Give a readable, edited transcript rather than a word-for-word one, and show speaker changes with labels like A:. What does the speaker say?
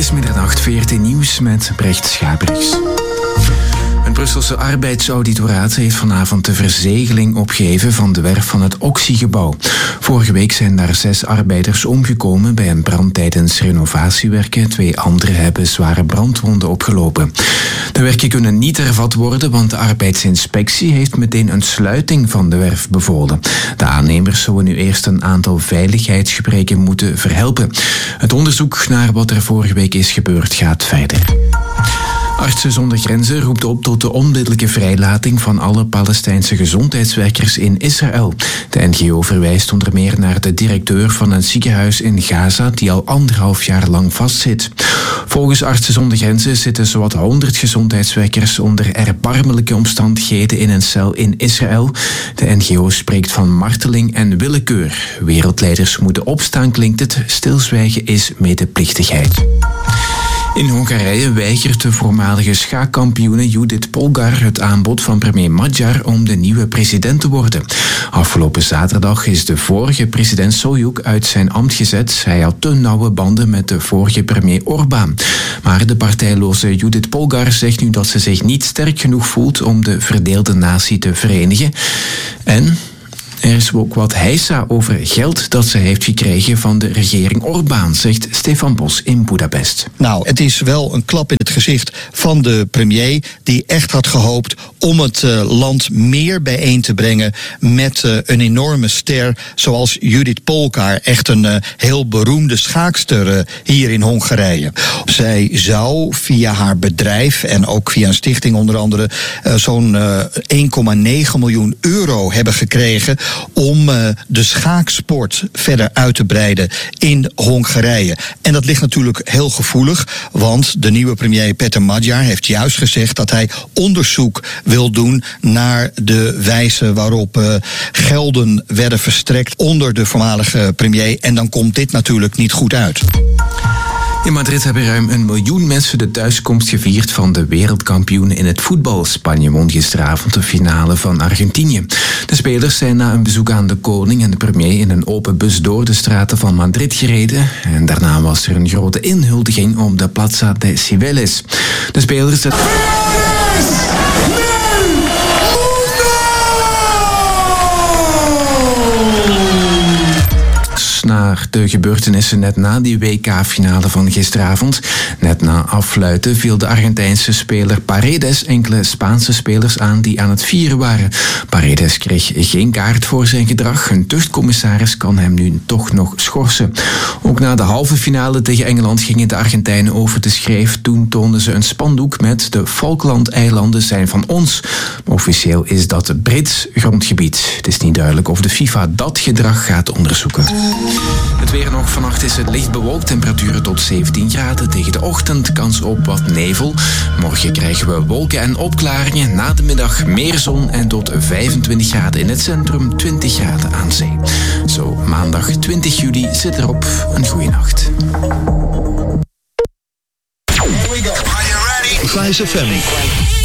A: is middernacht, VRT Nieuws met Brecht Schabriks. Een Brusselse arbeidsauditoraat heeft vanavond de verzegeling opgeheven van de werf van het Oxy-gebouw. Vorige week zijn daar 6 arbeiders omgekomen bij een brand tijdens renovatiewerken. 2 anderen hebben zware brandwonden opgelopen. De werken kunnen niet hervat worden, want de arbeidsinspectie heeft meteen een sluiting van de werf bevolen. De aannemers zouden nu eerst een aantal veiligheidsgebreken moeten verhelpen. Het onderzoek naar wat er vorige week is gebeurd gaat verder. Artsen zonder Grenzen roept op tot de onmiddellijke vrijlating van alle Palestijnse gezondheidswerkers in Israël. De NGO verwijst onder meer naar de directeur van een ziekenhuis in Gaza die al 1,5 jaar lang vastzit. Volgens Artsen zonder Grenzen zitten zowat 100 gezondheidswerkers onder erbarmelijke omstandigheden in een cel in Israël. De NGO spreekt van marteling en willekeur. Wereldleiders moeten opstaan, klinkt het. Stilzwijgen is medeplichtigheid. In Hongarije weigert de voormalige schaakkampioene Judith Polgar het aanbod van premier Magyar om de nieuwe president te worden. Afgelopen zaterdag is de vorige president Solyuk uit zijn ambt gezet. Hij had te nauwe banden met de vorige premier Orbán. Maar de partijloze Judith Polgar zegt nu dat ze zich niet sterk genoeg voelt om de verdeelde natie te verenigen. En er is ook wat heisa over geld dat ze heeft gekregen van de regering Orbán, zegt Stefan Bos in Budapest.
B: Nou, het is wel een klap in het gezicht van de premier die echt had gehoopt om het land meer bijeen te brengen met een enorme ster zoals Judith Polgar, echt een heel beroemde schaakster hier in Hongarije. Zij zou via haar bedrijf en ook via een stichting onder andere zo'n 1,9 miljoen euro hebben gekregen om de schaaksport verder uit te breiden in Hongarije. En dat ligt natuurlijk heel gevoelig, want de nieuwe premier Peter Magyar heeft juist gezegd dat hij onderzoek wil doen naar de wijze waarop gelden werden verstrekt onder de voormalige premier. En dan komt dit natuurlijk niet goed uit.
A: In Madrid hebben ruim 1 miljoen mensen de thuiskomst gevierd van de wereldkampioenen in het voetbal. Spanje won gisteravond de finale van Argentinië. De spelers zijn na een bezoek aan de koning en de premier in een open bus door de straten van Madrid gereden. En daarna was er een grote inhuldiging op de Plaza de Cibeles. De spelers... Naar de gebeurtenissen net na die WK-finale van gisteravond. Net na affluiten viel de Argentijnse speler Paredes enkele Spaanse spelers aan die aan het vieren waren. Paredes kreeg geen kaart voor zijn gedrag. Een tuchtcommissaris kan hem nu toch nog schorsen. Ook na de halve finale tegen Engeland gingen de Argentijnen over de schreef. Toen toonden ze een spandoek met de Falklandeilanden zijn van ons. Officieel is dat Brits grondgebied. Het is niet duidelijk of de FIFA dat gedrag gaat onderzoeken. Het weer nog. Vannacht is het licht bewolkt. Temperaturen tot 17 graden. Tegen de ochtend kans op wat nevel. Morgen krijgen we wolken en opklaringen. Na de middag meer zon en tot 25 graden in het centrum. 20 graden aan zee. Zo, maandag 20 juli zit erop. Een goeie nacht.
C: Here we go. Are you ready?
D: Fly FM.